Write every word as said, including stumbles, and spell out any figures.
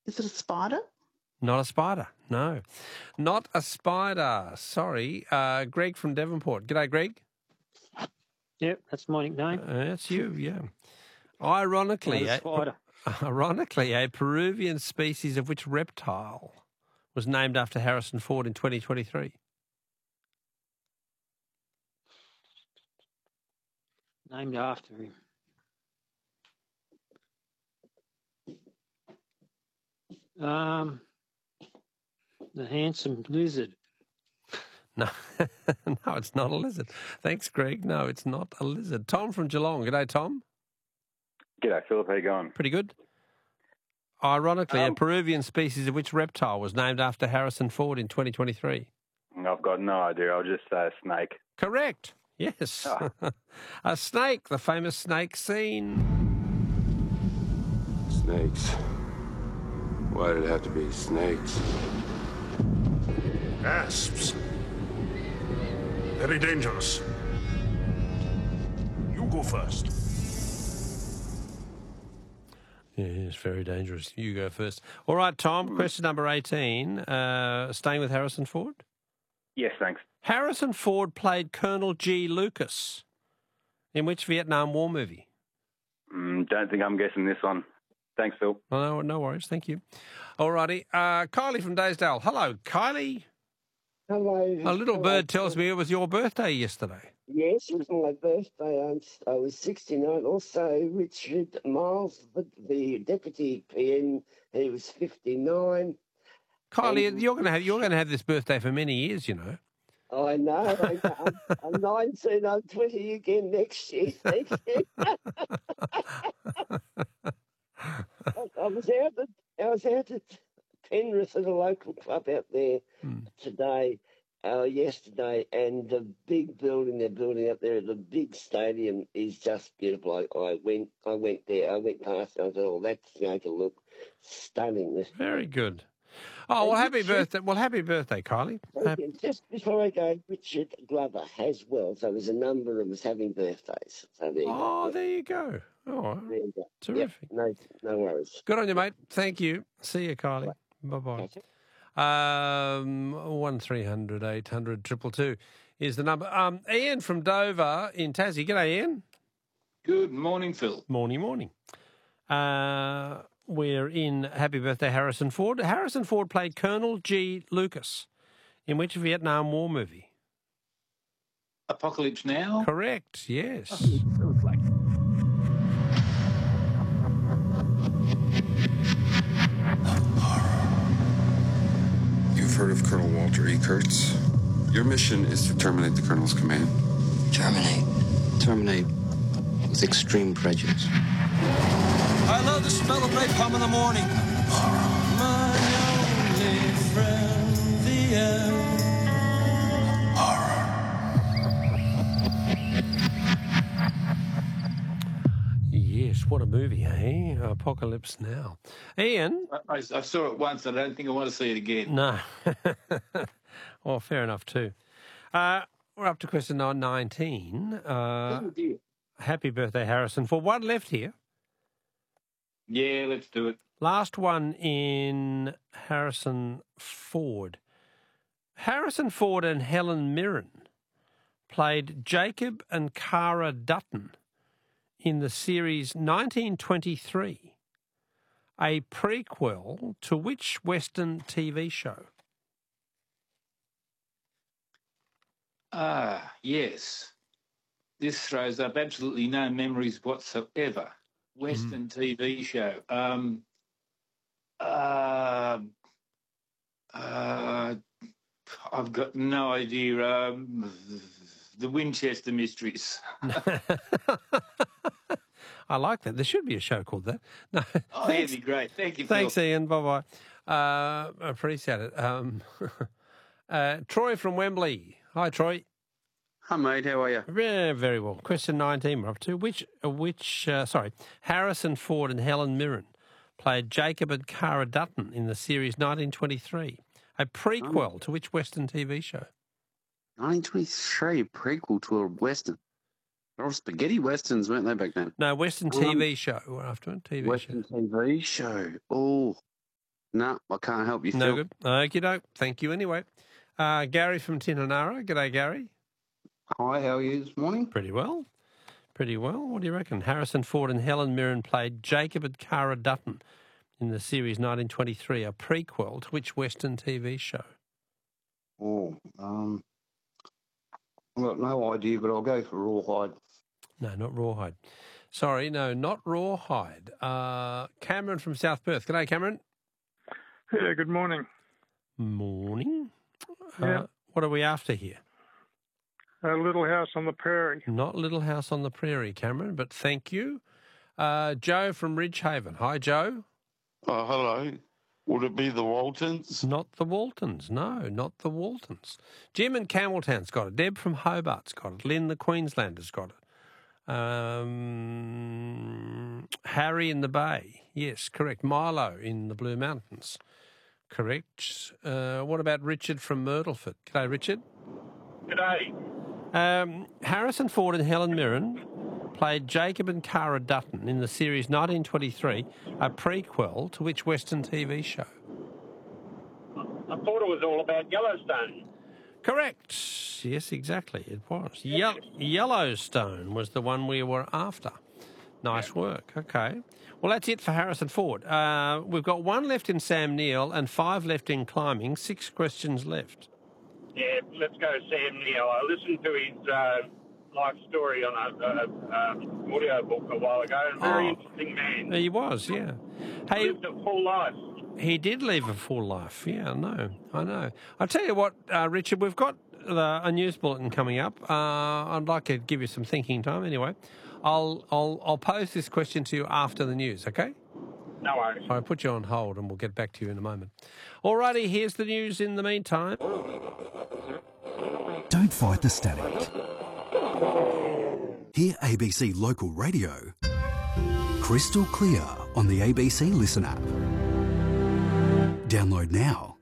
Is it a spider? Not a spider, no. Not a spider, sorry. Uh, Greg from Devonport. G'day, Greg. Yep, that's my nickname. Uh, that's you, yeah. Ironically, Not a spider. A, ironically, a Peruvian species of which reptile was named after Harrison Ford in twenty twenty-three? Named after him. Um, the handsome lizard. No, no, it's not a lizard. Thanks, Greg. No, it's not a lizard. Tom from Geelong. G'day, Tom. G'day, Philip. How you going? Pretty good. Ironically, Um, a Peruvian species of which reptile was named after Harrison Ford in twenty twenty-three? I've got no idea. I'll just say a snake. Correct. Yes. Oh. A snake, the famous snake scene. Snakes. Why did it have to be snakes? Asps. Very dangerous. You go first. Yeah, it's very dangerous. You go first. All right, Tom, question number eighteen. Uh, staying with Harrison Ford? Yes, thanks. Harrison Ford played Colonel G. Lucas in which Vietnam War movie? Mm, don't think I'm guessing this one. Thanks, Phil. Oh, no, no worries. Thank you. All righty. Uh, Kylie from Daysdale. Hello, Kylie. Hello. A little Hello. bird tells me it was your birthday yesterday. Yes, it was my birthday. I'm, I was sixty-nine. Also, Richard Miles, the, the deputy P M, he was fifty-nine. Kylie, And- you're going to have you're going to have this birthday for many years, you know. I know. I'm, I'm nineteen. I'm twenty again next year. Thank you. I, I was out at I was out at Penrith at a local club out there Hmm. today. Uh, yesterday, and the big building they're building up there, the big stadium is just beautiful. I, I went, I went there, I went past, and I thought, "Oh, that's going to look stunning." This Very good. Oh, well, happy birthday. Well, happy birthday, Kylie. Thank you. Just before I go, Richard Glover has well, so there's a number of us having birthdays. So there you Oh, go. there you go. Oh, There you go. terrific. Yep, no, no worries. Good on you, mate. Thank you. See you, Kylie. Bye-bye. Okay. Um, one three hundred eight hundred two two two is the number. Um, Ian from Dover in Tassie. G'day, Ian. Good morning, Phil. Morning, morning. Uh, we're in Happy Birthday, Harrison Ford. Harrison Ford played Colonel G. Lucas in which Vietnam War movie? Apocalypse Now? Correct, yes. You've heard of Colonel Walter E. Kurtz. Your mission is to terminate the Colonel's command. Terminate. Terminate with extreme prejudice. I love the smell of napalm in the morning. My only friend, the end. Yes, what a movie, eh? Apocalypse Now. Ian? I, I, I saw it once and I don't think I want to see it again. No. Well, fair enough too. Uh, we're up to question number nineteen. Uh, Oh, dear. happy birthday, Harrison. For one left here. Yeah, let's do it. Last one in Harrison Ford. Harrison Ford and Helen Mirren played Jacob and Cara Dutton in the series nineteen twenty-three, a prequel to which Western T V show? Ah, yes. This throws up absolutely no memories whatsoever. Western T V show. Um, uh, uh, I've got no idea. Um, the Winchester Mysteries. I like that. There should be a show called that. No, Oh, that'd be great. Thank you, thanks, Phil. Ian. Bye bye. Uh, appreciate it. Um, uh, Troy from Wembley. Hi, Troy. Hi, mate. How are you? Yeah, very well. Question nineteen. We're up to which? uh, Which? Uh, sorry, Harrison Ford and Helen Mirren played Jacob and Cara Dutton in the series nineteen twenty-three, a prequel to which Western T V show? nineteen twenty-three, prequel to a Western. They're all spaghetti Westerns, weren't they, back then? No, Western Um, T V show. We're after it. T V Western show. T V show. Oh, No, I can't help you, No Phil. good. Okie doke. Thank you anyway. Uh, Gary from Tinanara. G'day, Gary. Hi, how are you this morning? Pretty well. Pretty well. What do you reckon? Harrison Ford and Helen Mirren played Jacob and Cara Dutton in the series nineteen twenty-three, a prequel to which Western T V show? Oh, um, I've got no idea, but I'll go for Rawhide. No, not Rawhide. Sorry, no, not Rawhide. Uh, Cameron from South Perth. G'day, Cameron. Yeah, good morning. Morning. Yeah. Uh, what are we after here? A Little House on the Prairie. Not Little House on the Prairie, Cameron, but thank you. Uh, Joe from Ridgehaven. Hi, Joe. Oh, hello. Would it be the Waltons? Not the Waltons, no, not the Waltons. Jim in Campbelltown's got it. Deb from Hobart's got it. Lynn the Queenslander's got it. Um, Harry in the Bay. Yes, correct. Milo in the Blue Mountains. Correct. Uh, what about Richard from Myrtleford? G'day, Richard. G'day. Um, Harrison Ford and Helen Mirren played Jacob and Cara Dutton in the series nineteen twenty-three, a prequel to which Western T V show? I thought it was all about Yellowstone. Correct. Yes, exactly. It was. Ye- Yellowstone was the one we were after. Nice work. Okay. Well, that's it for Harrison Ford. Uh, we've got one left in Sam Neill and five left in climbing. Six questions left. Yeah, let's go Sam Neill. I listened to his uh, life story on a, a, a audio book a while ago. A very Oh. interesting man. He was, yeah. Hey, Lived a full life. he did live a full life. Yeah, I know. I know. I'll tell you what, uh, Richard, we've got uh, a news bulletin coming up. Uh, I'd like to give you some thinking time anyway. I'll, I'll, I'll pose this question to you after the news, okay? No worries. I'll put you on hold and we'll get back to you in a moment. Alrighty, here's the news in the meantime. Don't fight the static. Hear A B C Local Radio crystal clear on the A B C Listen app. Download now.